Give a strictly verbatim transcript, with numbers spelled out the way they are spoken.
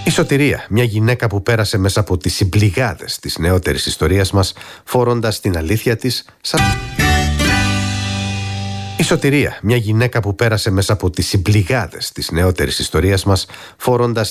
Η Σωτηρία, μια γυναίκα που πέρασε μέσα από τις συμπληγάδες της νεότερης ιστορίας μας, φορώντας την αλήθεια της σαν... Η Σωτηρία, μια γυναίκα που πέρασε μέσα από τις συμπληγάδες της νεότερης ιστορίας μας, φορώντας